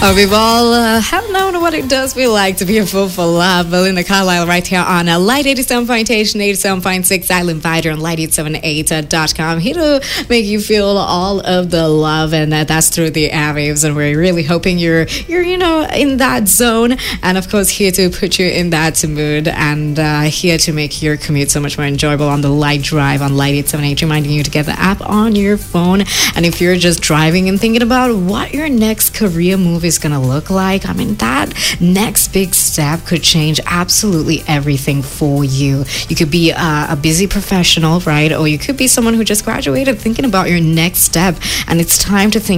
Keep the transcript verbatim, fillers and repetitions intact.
Oh, we've all uh, have known what it does feel like to be a fool for love. Belinda Carlisle right here on uh, Light eighty-seven point eight and eighty-seven point six Island Vider on light eight seven eight dot com. Here to make you feel all of the love, and uh, that's through the airwaves. And we're really hoping you're, you're, you know, in that zone. And of course, here to put you in that mood, and uh, here to make your commute so much more enjoyable on the Light Drive on Light eight seven eight, reminding you to get the app on your phone. And if you're just driving and thinking about what your next career move is going to look like, I mean, that next big step could change absolutely everything for you. You could be uh, a busy professional, right? Or you could be someone who just graduated thinking about your next step, and it's time to think